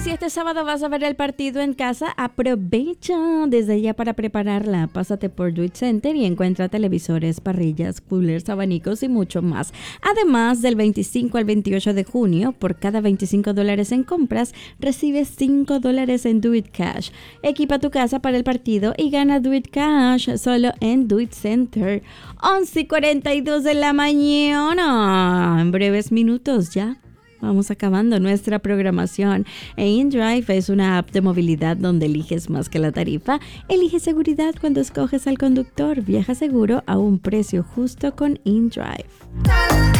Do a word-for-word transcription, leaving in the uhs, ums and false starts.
Si este sábado vas a ver el partido en casa, aprovecha desde ya para prepararla. Pásate por Do It Center y encuentra televisores, parrillas, coolers, abanicos y mucho más. Además, del veinticinco al veintiocho de junio, por cada veinticinco dólares en compras, recibes cinco dólares en Do It Cash. Equipa tu casa para el partido y gana Do It Cash solo en Do It Center. once y cuarenta y dos de la mañana. En breves minutos ya vamos acabando nuestra programación. E InDrive es una app de movilidad donde eliges más que la tarifa. Elige seguridad cuando escoges al conductor. Viaja seguro a un precio justo con InDrive.